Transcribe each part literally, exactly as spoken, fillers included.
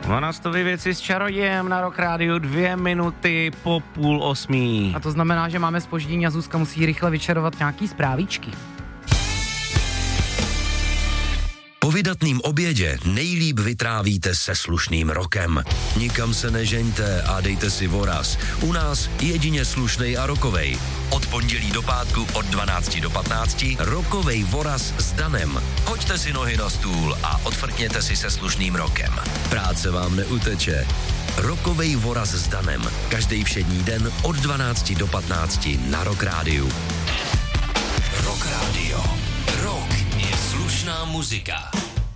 dvanáctové věci s čarodějem na Rock Rádiu, dvě minuty po půl osmí. A to znamená, že máme zpoždění a Zuzka musí rychle vyčarovat nějaký zprávičky. Po vydatným obědě nejlíp vytrávíte se slušným rokem. Nikam se nežeňte a dejte si voraz. U nás jedině slušnej a rokovej. Od pondělí do pátku od dvanácti do patnácti rokovej voraz s Danem. Hoďte si nohy na stůl a odfrkněte si se slušným rokem. Práce vám neuteče. Rokovej voraz s Danem. Každý všední den od dvanácti do patnácti na Rock Rádiu. Rock Radio. Rock je slušná muzika.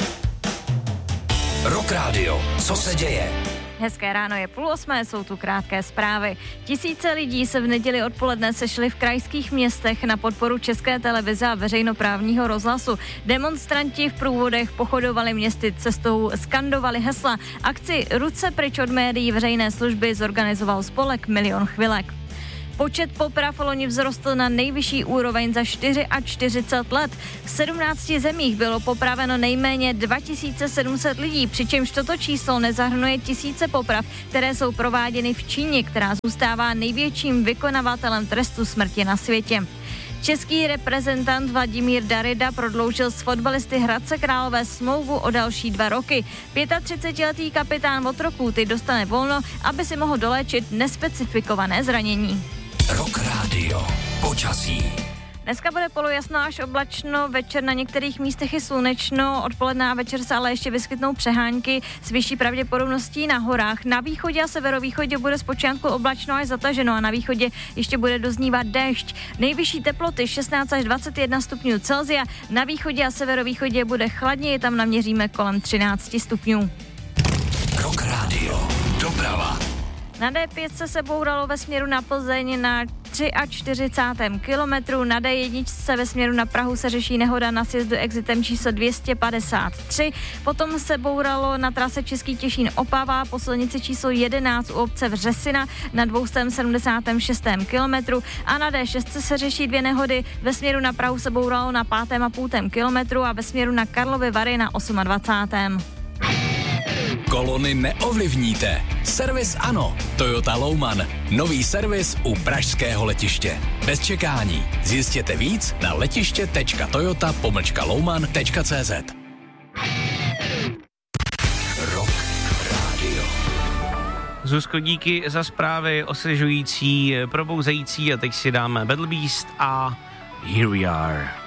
Rock Radio. Co se děje? Hezké ráno, je půl osmé, jsou tu krátké zprávy. Tisíce lidí se v neděli odpoledne sešli v krajských městech na podporu České televize a veřejnoprávního rozhlasu. Demonstranti v průvodech pochodovali městy cestou, skandovali hesla. Akci Ruce pryč od médií veřejné služby zorganizoval spolek Milion chvilek. Počet poprav loni vzrostl na nejvyšší úroveň za čtyřicet čtyři let. V sedmnácti zemích bylo popraveno nejméně dva tisíce sedm set lidí, přičemž toto číslo nezahrnuje tisíce poprav, které jsou prováděny v Číně, která zůstává největším vykonavatelem trestu smrti na světě. Český reprezentant Vladimír Darida prodloužil s fotbalisty Hradce Králové smlouvu o další dva roky. třicetipětiletý kapitán Otrokuty dostane volno, aby si mohl doléčit nespecifikované zranění. Rock Radio. Počasí. Dneska bude polojasno až oblačno, večer na některých místech je slunečno, odpoledne a večer se ale ještě vyskytnou přehánky s vyšší pravděpodobností na horách. Na východě a severovýchodě bude zpočátku oblačno až zataženo a na východě ještě bude doznívat déšť. Nejvyšší teploty šestnáct až dvacet jedna stupňů Celsia, na východě a severovýchodě bude chladněji, tam naměříme kolem třináct stupňů. Rock Radio. Doprava. Na dé pět se bouralo ve směru na Plzeň na čtyřicátém třetím kilometru, na dé jedna ve směru na Prahu se řeší nehoda na sjezdu exitem číslo dvě stě padesát tři, potom se bouralo na trase Český Těšín Opava po silnici číslo jedenáct u obce Vřesina na dvě stě sedmdesát šest kilometru a na dé šest se řeší dvě nehody, ve směru na Prahu se bouralo na pátém a půltém kilometru a ve směru na Karlovy Vary na dvacátém osmém Kolony neovlivníte. Servis ano. Toyota Louman. Nový servis u pražského letiště. Bez čekání. Zjistěte víc na letiště tečka toyota pomlčka louman tečka cz. Rock Radio. Zuzko, díky za zprávy osvěžující, probouzející a teď si dáme Battle Beast a Here We Are.